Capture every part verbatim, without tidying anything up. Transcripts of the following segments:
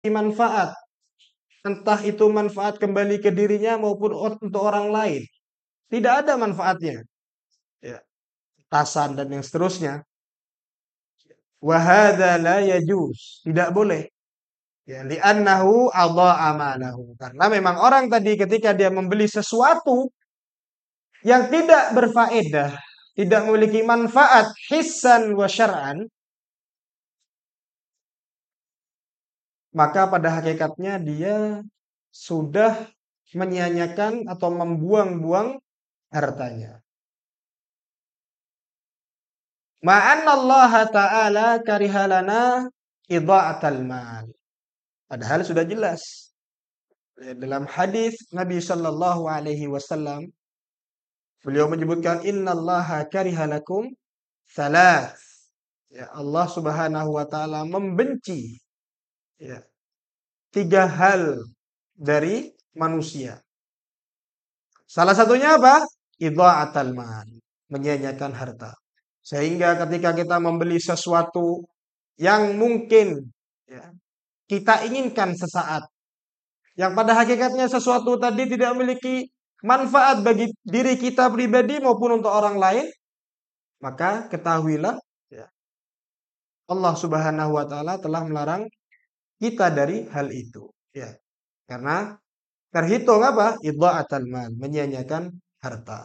manfaat. Entah itu manfaat kembali ke dirinya maupun untuk orang lain. Tidak ada manfaatnya. Ya, tasan dan yang seterusnya. Wa hadza la yajuz. Tidak boleh. Ya, li'annahu adha'a malahu. Karena memang orang tadi ketika dia membeli sesuatu yang tidak berfaedah, tidak memiliki manfaat hissan wa syar'an, maka pada hakikatnya dia sudah menyia-nyiakan atau membuang-buang hartanya. Ma'anna Allah Ta'ala karihalana idha'atal mal. Padahal sudah jelas dalam hadis Nabi Shallallahu Alaihi Wasallam beliau menyebutkan innallaha karihalakum salas. Ya, Allah Subhanahu Wa Ta'ala membenci ya, tiga hal dari manusia. Salah satunya apa? Idha'atal mal, menyia-nyiakan harta. Sehingga ketika kita membeli sesuatu yang mungkin ya, kita inginkan sesaat, yang pada hakikatnya sesuatu tadi tidak memiliki manfaat bagi diri kita pribadi maupun untuk orang lain, maka ketahuilah ya, Allah Subhanahu Wa Ta'ala telah melarang kita dari hal itu. Ya, karena terhitung apa? Idha'atal mal, menyia-nyiakan harta.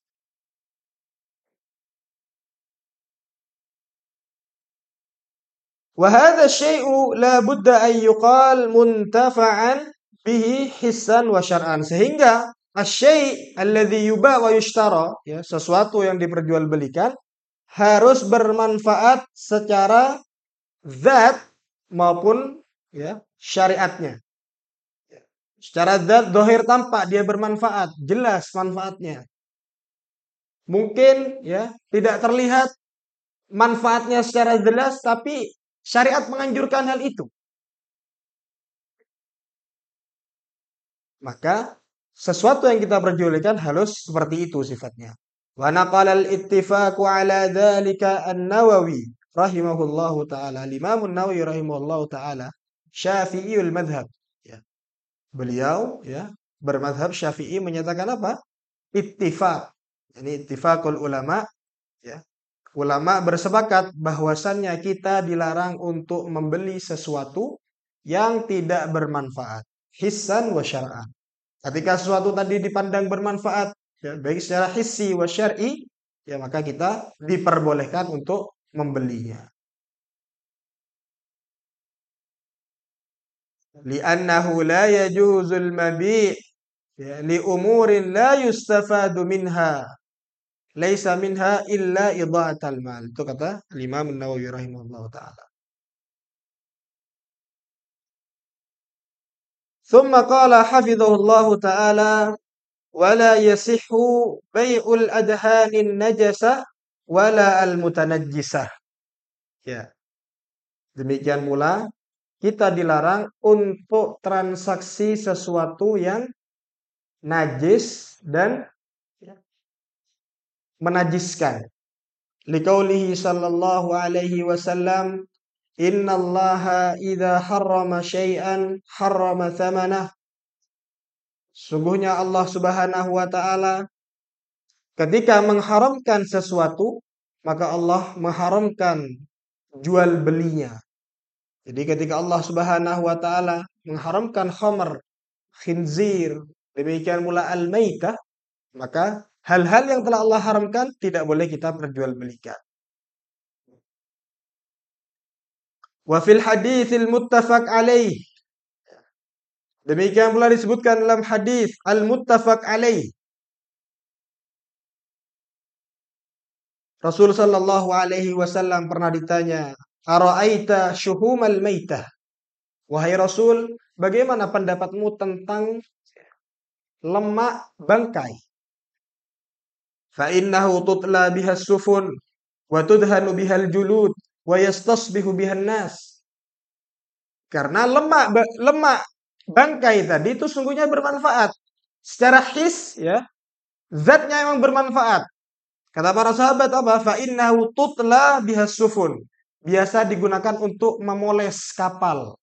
Wahada syai'u la budda an yuqal muntafa'an bihi hissan wa syar'an. Sehingga asy-syai' alladhi yuba' wa yushtara, ya, sesuatu yang diperjualbelikan harus bermanfaat secara zat maupun ya syariatnya. Secara zat zahir tampak dia bermanfaat, jelas manfaatnya. Mungkin ya tidak terlihat manfaatnya secara jelas, tapi syariat menganjurkan hal itu. Maka sesuatu yang kita perjualbelikan harus seperti itu sifatnya. Wa naqala al-ittifaqu ala dzalika an-Nawawi rahimahullahu taala. Imam an-Nawawi rahimahullahu taala Syafi'iyul madhab. Ya. Beliau ya bermadhab Syafi'i menyatakan apa? Ittifaq. Ini ittifaqul ulama ya. Ulama bersepakat bahwasannya kita dilarang untuk membeli sesuatu yang tidak bermanfaat, hissan wa syar'an. Ketika sesuatu tadi dipandang bermanfaat, ya, baik secara hissi wa syar'i, ya maka kita diperbolehkan untuk membelinya. Li'annahu la yajuzul mabi' ya, li umurin la yustafadu minha. Laisa minha illa idha'atal mal. Itu kata Imam An-Nawawi rahimahullah ta'ala. Thumma qala hafidhahullahu ta'ala wala yasihhu bai'ul adhanin najasah wala al-mutanajjisah. Ya. Demikian pula kita dilarang untuk transaksi sesuatu yang najis dan menajiskan. Liqaulihi sallallahu alaihi wasallam, innallaha idza harrama syai'an harrama thamanah. Sungguhnya Allah Subhanahu wa taala ketika mengharamkan sesuatu, maka Allah mengharamkan jual belinya. Jadi ketika Allah Subhanahu wa taala mengharamkan khamr, khinzir, demikian pula al-maitah, maka hal-hal yang telah Allah haramkan tidak boleh kita perjualbelikan. Wa fil haditsil muttafaq alaih. Demikian pula disebutkan dalam hadis al-muttafaq alaih. Rasul sallallahu alaihi wasallam pernah ditanya, "Ara'aita syuhumal maitah?" Wahai Rasul, bagaimana pendapatmu tentang lemak bangkai? Fa innahu tutla bihas sufun wa tudhanu bihal julud wa yastasbihu bihan nas. Karena lemak lemak bangkai tadi itu sungguhnya bermanfaat. Secara his ya, zatnya memang bermanfaat. Kata para sahabat apa? Fa innahu tutla bihas sufun. Biasa digunakan untuk memoles kapal.